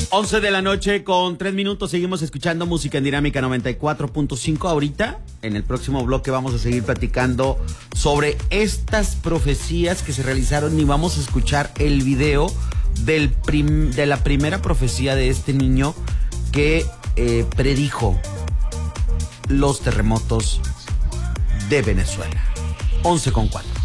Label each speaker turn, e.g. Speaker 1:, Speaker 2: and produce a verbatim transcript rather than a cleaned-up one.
Speaker 1: once de la noche con tres minutos, seguimos escuchando música en Dinámica noventa y cuatro punto cinco. Ahorita, en el próximo bloque, vamos a seguir platicando sobre estas profecías que se realizaron y vamos a escuchar el video del prim- de la primera profecía de este niño que eh, predijo los terremotos de Venezuela. once con cuatro.